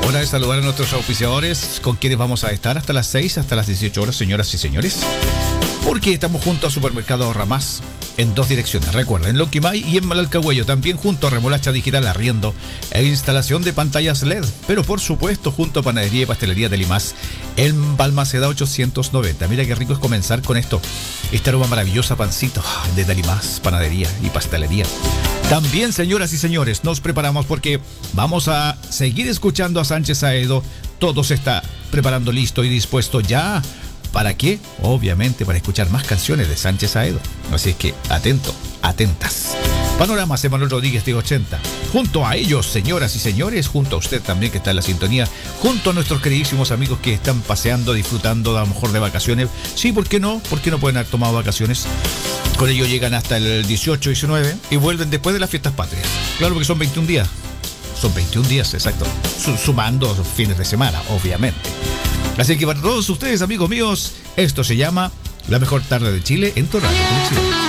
Hora de saludar a nuestros auspiciadores, con quienes vamos a estar hasta las 6, hasta las 18 horas, señoras y señores. Porque estamos junto a Supermercado Ahorra Más en dos direcciones. Recuerden, en Lonquimay y en Malalcahuello. También junto a Remolacha Digital, arriendo e instalación de pantallas LED. Pero por supuesto, junto a Panadería y Pastelería de Limas en Balmaceda 890. Mira qué rico es comenzar con esto. Esta aroma maravillosa, pancito de Limas, Panadería y Pastelería. También, señoras y señores, nos preparamos porque vamos a seguir escuchando a Sánchez Aedo. Todo se está preparando listo y dispuesto ya. ¿Para qué? Obviamente para escuchar más canciones de Sánchez Aedo. Así es que atento, atentas. Panoramas Emanuel Rodríguez de 80. Junto a ellos, señoras y señores, junto a usted también que está en la sintonía, junto a nuestros queridísimos amigos que están paseando, disfrutando a lo mejor de vacaciones. Sí, ¿por qué no? ¿Por qué no pueden haber tomado vacaciones? Con ello llegan hasta el 18, 19 y vuelven después de las fiestas patrias. Claro, porque son 21 días. Son 21 días, exacto. Sumando fines de semana, obviamente. Así que para todos ustedes, amigos míos, esto se llama La Mejor Tarde de Chile en tu radio.